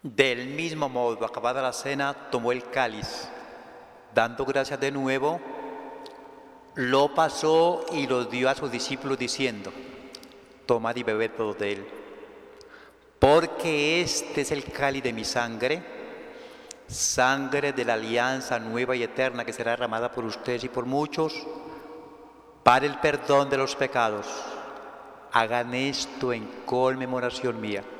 Del mismo modo, acabada la cena, tomó el cáliz, dando gracias de nuevo, lo pasó y lo dio a sus discípulos diciendo: tomad y bebed todos de él, porque este es el cáliz de mi sangre, sangre de la alianza nueva y eterna que será derramada por ustedes y por muchos para el perdón de los pecados. Hagan esto en conmemoración mía.